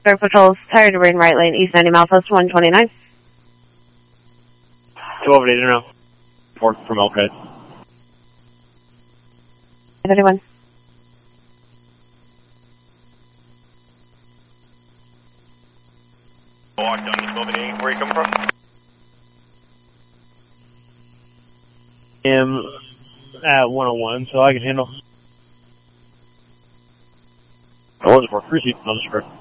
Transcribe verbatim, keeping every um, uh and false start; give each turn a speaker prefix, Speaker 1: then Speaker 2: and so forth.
Speaker 1: Air Patrol's tire debris in right lane, East ninety milepost one twenty-nine.
Speaker 2: twelve eighty now. Fourth from Elkhart.
Speaker 1: thirty-one.
Speaker 3: Walk down to twelve eighty, where you come from?
Speaker 2: I'm at one oh one, so I can handle. I wasn't for free seat, I'm just for